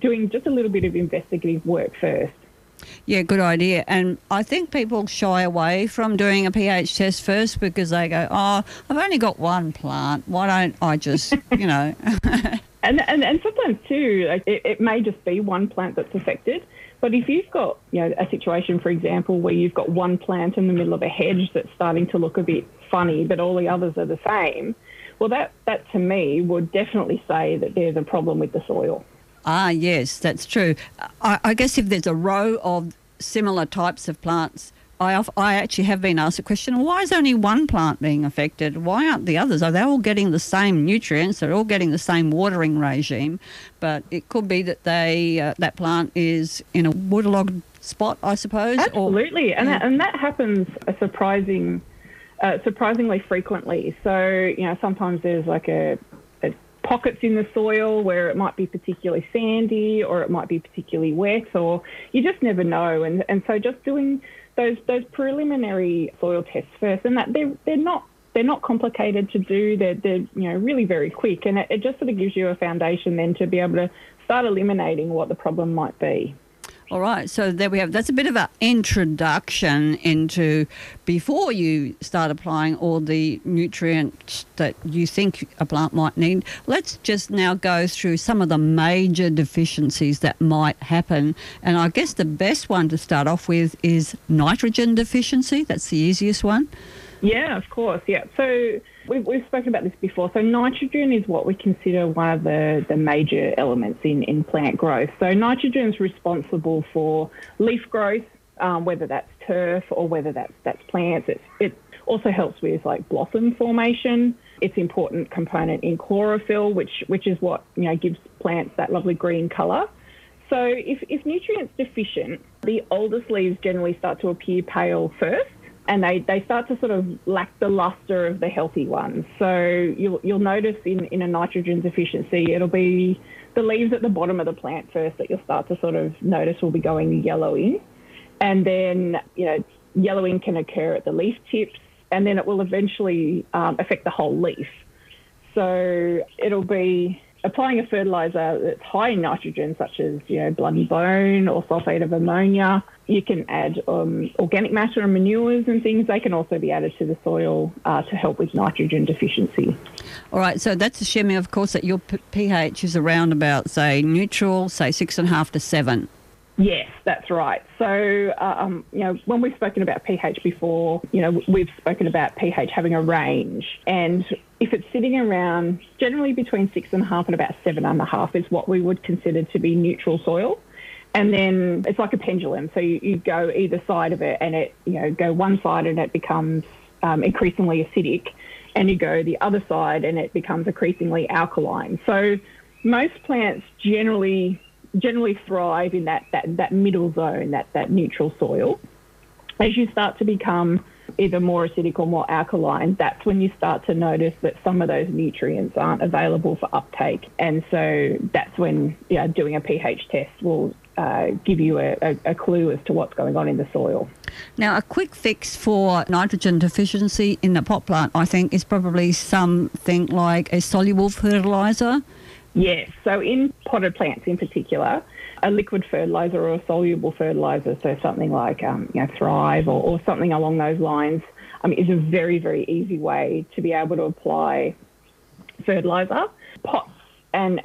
doing just a little bit of investigative work first. Yeah, good idea. And I think people shy away from doing a pH test first because they go, oh, I've only got one plant. Why don't I just, And sometimes too, like it may just be one plant that's affected. But if you've got, a situation, for example, where you've got one plant in the middle of a hedge that's starting to look a bit funny, but all the others are the same, well, that to me would definitely say that there's a problem with the soil. Ah, yes, that's true. I guess if there's a row of similar types of plants, I actually have been asked a question, why is only one plant being affected? Why aren't the others? Are they all getting the same nutrients? They're all getting the same watering regime, but it could be that that plant is in a waterlogged spot, I suppose. Absolutely, and that happens surprisingly frequently. So, sometimes there's like a pockets in the soil where it might be particularly sandy or it might be particularly wet, or you just never know. And so just doing those preliminary soil tests first, and that they're not complicated to do. They're really very quick, and it just sort of gives you a foundation then to be able to start eliminating what the problem might be. All right, so there we have. That's a bit of an introduction into before you start applying all the nutrients that you think a plant might need. Let's just now go through some of the major deficiencies that might happen. And I guess the best one to start off with is nitrogen deficiency. That's the easiest one. Yeah, of course, yeah. So we've spoken about this before. So nitrogen is what we consider one of the major elements in plant growth. So nitrogen is responsible for leaf growth, whether that's turf or whether that's plants. It also helps with like blossom formation. It's an important component in chlorophyll, which is what gives plants that lovely green colour. So if nutrients deficient, the oldest leaves generally start to appear pale first, and they start to sort of lack the luster of the healthy ones. So you'll notice in a nitrogen deficiency, it'll be the leaves at the bottom of the plant first that you'll start to sort of notice will be going yellowing. And then, yellowing can occur at the leaf tips, and then it will eventually affect the whole leaf. So it'll be applying a fertiliser that's high in nitrogen, such as, bloody bone or sulphate of ammonia. You can add organic matter and manures and things. They can also be added to the soil to help with nitrogen deficiency. All right, so that's assuming, of course, that your pH is around about, say, neutral, say 6.5 to 7. Yes, that's right. So, when we've spoken about pH before, we've spoken about pH having a range. And if it's sitting around generally between 6.5 and about 7.5 is what we would consider to be neutral soil. And then it's like a pendulum. So you go either side of it, and it, go one side and it becomes increasingly acidic, and you go the other side and it becomes increasingly alkaline. So most plants generally thrive in that middle zone, that neutral soil. As you start to become either more acidic or more alkaline, that's when you start to notice that some of those nutrients aren't available for uptake. And so that's when doing a pH test will give you a clue as to what's going on in the soil. Now, a quick fix for nitrogen deficiency in the pot plant, I think, is probably something like a soluble fertiliser. Yes, so in potted plants in particular, a liquid fertiliser or a soluble fertiliser, so something like Thrive or something along those lines, is a very, very easy way to be able to apply fertiliser. Pots and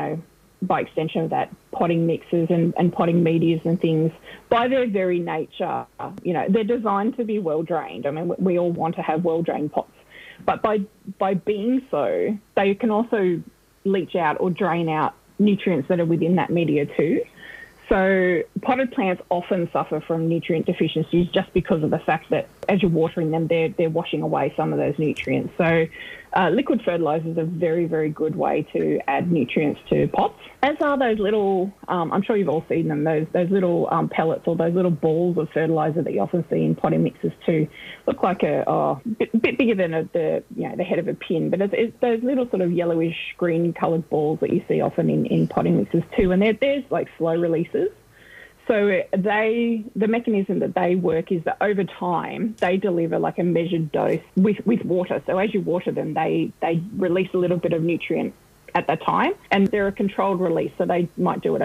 by extension of that, potting mixes and potting medias and things, by their very nature, they're designed to be well drained. I mean, we all want to have well drained pots, but by being so, they can also leach out or drain out nutrients that are within that media too. So potted plants often suffer from nutrient deficiencies just because of the fact that as you're watering them, they're washing away some of those nutrients. So liquid fertiliser is a very, very good way to add nutrients to pots, as are those little, I'm sure you've all seen them, those little pellets or those little balls of fertiliser that you often see in potting mixes too. Look like a bit bigger than the head of a pin, but it's those little sort of yellowish green coloured balls that you see often in potting mixes too, and there's like slow releases. So the mechanism that they work is that over time they deliver like a measured dose with water. So as you water them, they release a little bit of nutrient at that time, and they're a controlled release, so they might do it